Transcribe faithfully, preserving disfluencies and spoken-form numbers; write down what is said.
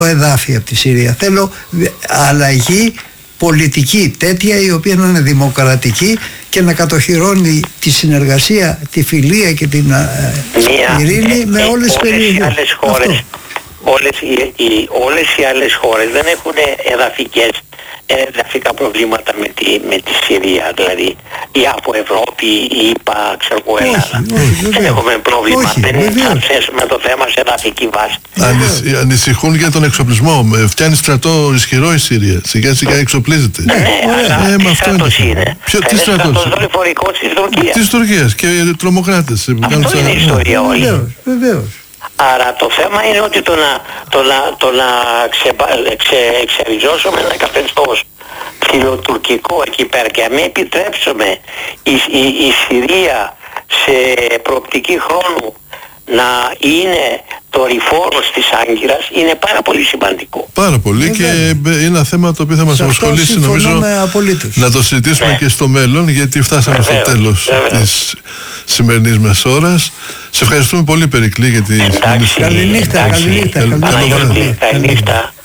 εδάφη από τη Συρία. Θέλω αλλαγή πολιτική τέτοια, η οποία να είναι δημοκρατική και να κατοχυρώνει τη συνεργασία, τη φιλία και την uh, ειρήνη ε, με ε, όλες τις περιοχές. Όλες οι, οι, όλες οι άλλες χώρες δεν έχουν εδαφικές, εδαφικά προβλήματα με τη, με τη Συρία, δηλαδή ή από Ευρώπη ή είπα, ξέρω εγώ, Ελλάδα. Δεν έχουμε πρόβλημα, όχι, δεν με το θέμα σε εδαφική βάση. Ανησυχ, ανησυχούν για τον εξοπλισμό. Φτιάνει στρατό ισχυρό η Συρία. Σιγά σιγά εξοπλίζεται. Ναι, ναι, αλλά ε, τι στρατός είναι. Ποιο, τι στρατός? Στρατός δορυφορικός της Τουρκίας. Της Τουρκίας και τρομοκράτες. Αυτό είναι η ιστορία όλη. Βεβαίως, βεβαίως. Άρα το θέμα είναι ότι το να, το να, το να ξεπα, ξε, εξεριζώσουμε ένα καθεστώς φιλοτουρκικό εκεί πέρα και να μην επιτρέψουμε η, η, η Συρία σε προοπτική χρόνου να είναι δορυφόρος της Άγκυρας είναι πάρα πολύ σημαντικό. Πάρα πολύ, και είναι ένα θέμα το οποίο θα μας απασχολήσει, νομίζω, να το συζητήσουμε ναι. και στο μέλλον, γιατί φτάσαμε βεβαίως, στο τέλος βεβαίως. της σημερινής μας ώρας. Σε ευχαριστούμε πολύ, Περικλή, για τη συνέντευξη. Καληνύχτα. Καληνύχτα. Καληνύχτα.